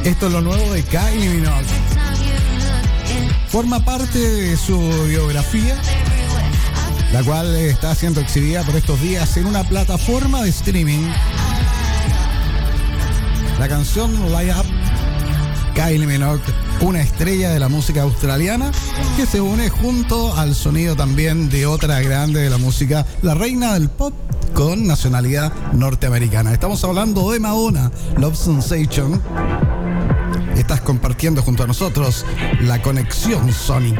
Esto es lo nuevo de Kylie Minogue. Forma parte de su biografía, la cual está siendo exhibida por estos días en una plataforma de streaming. La canción Light Up, Kylie Minogue, una estrella de la música australiana que se une junto al sonido también de otra grande de la música, la reina del pop con nacionalidad norteamericana. Estamos hablando de Madonna, Love Sensation. Estás compartiendo junto a nosotros la conexión Sónica.